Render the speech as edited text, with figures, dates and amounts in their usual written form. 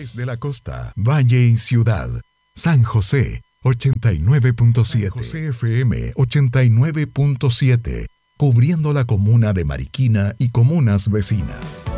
Desde la costa, valle y ciudad. San José 89.7. San José FM 89.7. Cubriendo la comuna de Mariquina y comunas vecinas.